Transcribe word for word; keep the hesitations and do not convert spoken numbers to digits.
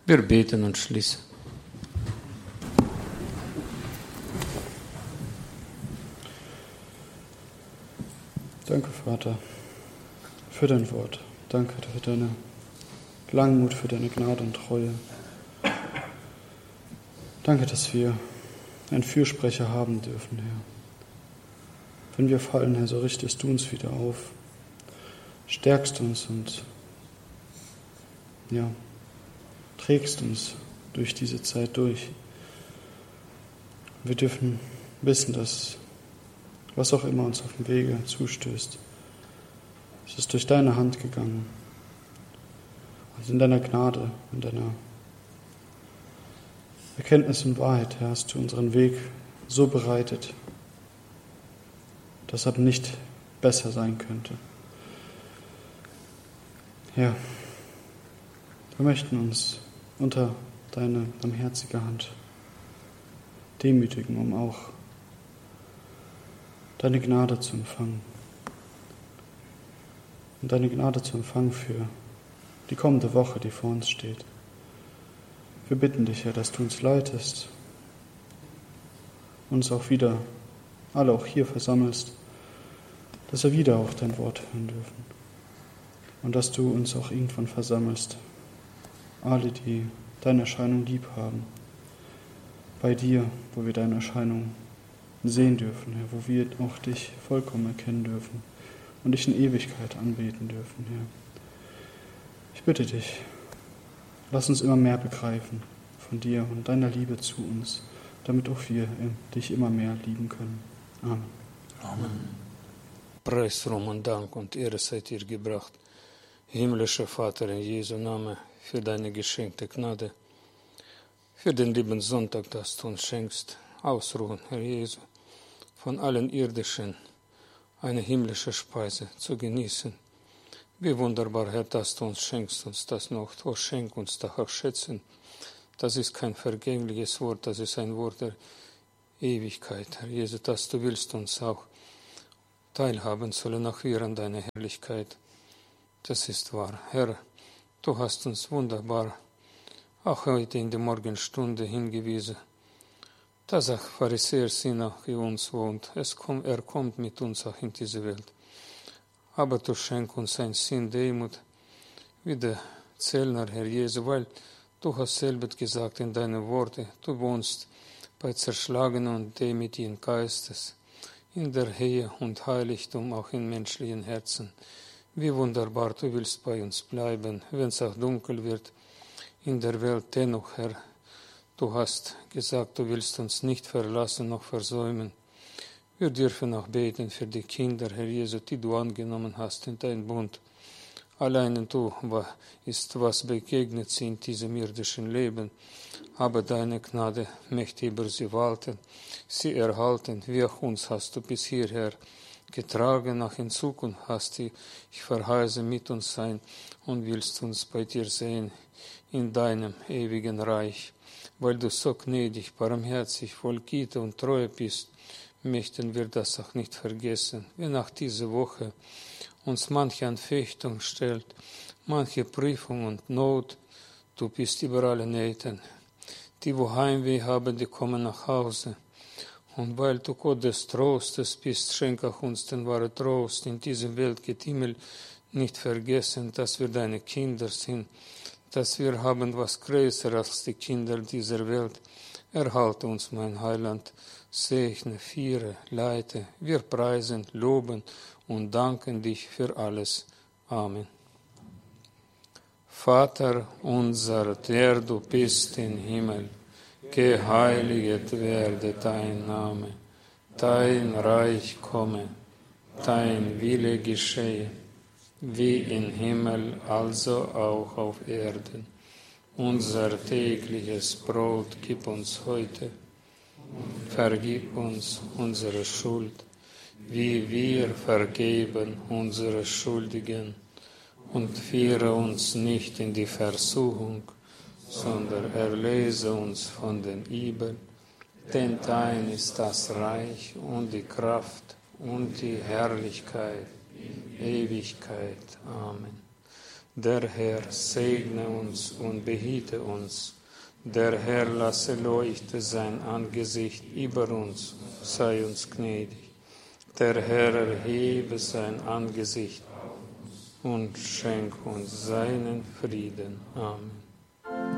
Wir beten und schließen. Danke, Vater, für dein Wort. Danke für deine Langmut, für deine Gnade und Treue. Danke, dass wir einen Fürsprecher haben dürfen, Herr. Wenn wir fallen, Herr, so richtest du uns wieder auf, stärkst uns und ja, trägst uns durch diese Zeit durch. Wir dürfen wissen, dass was auch immer uns auf dem Wege zustößt, es ist durch deine Hand gegangen. Und in deiner Gnade, in deiner Erkenntnis und Wahrheit, Herr, hast du unseren Weg so bereitet, dass er nicht besser sein könnte. Herr, wir möchten uns unter deine barmherzige Hand demütigen, um auch deine Gnade zu empfangen. Und deine Gnade zu empfangen für die kommende Woche, die vor uns steht. Wir bitten dich, Herr, dass du uns leitest, uns auch wieder, alle auch hier versammelst, dass wir wieder auch dein Wort hören dürfen. Und dass du uns auch irgendwann versammelst, alle, die deine Erscheinung lieb haben, bei dir, wo wir deine Erscheinung sehen dürfen, Herr, wo wir auch dich vollkommen erkennen dürfen und dich in Ewigkeit anbeten dürfen, Herr. Ich bitte dich, lass uns immer mehr begreifen von dir und deiner Liebe zu uns, damit auch wir dich immer mehr lieben können. Amen. Amen. Preis, Ruhm und Dank und Ehre sei dir gebracht, himmlischer Vater, in Jesu Namen, für deine geschenkte Gnade, für den lieben Sonntag, das du uns schenkst. Ausruhen, Herr Jesu, von allen irdischen eine himmlische Speise zu genießen. Wie wunderbar, Herr, dass du uns schenkst, uns das noch. Oh, schenk uns das auch schätzen. Das ist kein vergängliches Wort, das ist ein Wort der Ewigkeit, Herr Jesu, dass du willst uns auch teilhaben sollen, auch wir an deiner Herrlichkeit. Das ist wahr. Herr, du hast uns wunderbar auch heute in der Morgenstunde hingewiesen, dass auch Pharisäer sind, auch in uns wohnt. Es kommt, er kommt mit uns auch in diese Welt. Aber du schenk uns ein Sinn, Demut, wie der Zellner, Herr Jesu, weil du hast selber gesagt in deinen Worten, du wohnst bei Zerschlagenen und demütigen Geistes, in der Ehe und Heiligtum, auch in menschlichen Herzen. Wie wunderbar, du willst bei uns bleiben, wenn es auch dunkel wird in der Welt. Dennoch, Herr, du hast gesagt, du willst uns nicht verlassen noch versäumen. Wir dürfen auch beten für die Kinder, Herr Jesu, die du angenommen hast in deinen Bund. Allein du ist, was begegnet sie in diesem irdischen Leben, aber deine Gnade möchte über sie walten, sie erhalten. Wie auch uns hast du bis hierher getragen, auch in Zukunft hast du, ich verheiße, mit uns sein und willst uns bei dir sehen in deinem ewigen Reich. Weil du so gnädig, barmherzig, voll Güte und Treue bist, möchten wir das auch nicht vergessen. Wenn auch diese Woche uns manche Anfechtung stellt, manche Prüfung und Not, du bist über alle Nähten. Die, wo Heimweh haben, die kommen nach Hause. Und weil du Gott des Trostes bist, schenk auch uns den wahren Trost. In diesem Weltgetümmel nicht vergessen, dass wir deine Kinder sind, dass wir haben was größer als die Kinder dieser Welt. Erhalte uns, mein Heiland, segne, führe, leite. Wir preisen, loben und danken dich für alles. Amen. Vater unser, der du bist im Himmel, geheiliget werde dein Name, dein Reich komme, dein Wille geschehe, wie im Himmel, also auch auf Erden. Unser tägliches Brot gib uns heute, vergib uns unsere Schuld, wie wir vergeben unsere Schuldigen, und führe uns nicht in die Versuchung, sondern erlöse uns von den Übel, denn dein ist das Reich und die Kraft und die Herrlichkeit in Ewigkeit. Amen. Der Herr segne uns und behüte uns. Der Herr lasse leuchte sein Angesicht über uns, sei uns gnädig. Der Herr erhebe sein Angesicht und schenke uns seinen Frieden. Amen.